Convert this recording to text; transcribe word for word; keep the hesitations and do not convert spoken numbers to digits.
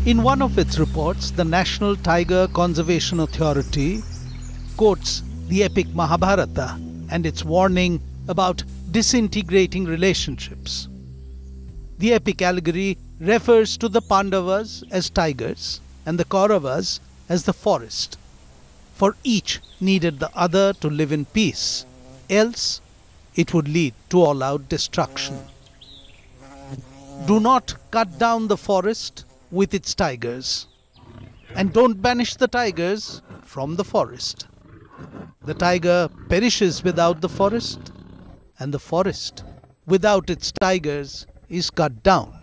In one of its reports, the National Tiger Conservation Authority quotes the epic Mahabharata and its warning about disintegrating relationships. The epic allegory refers to the Pandavas as tigers and the Kauravas as the forest, for each needed the other to live in peace, else it would lead to all-out destruction. Do not cut down the forest with its tigers, and don't banish the tigers from the forest. The tiger perishes without the forest, and the forest without its tigers is cut down.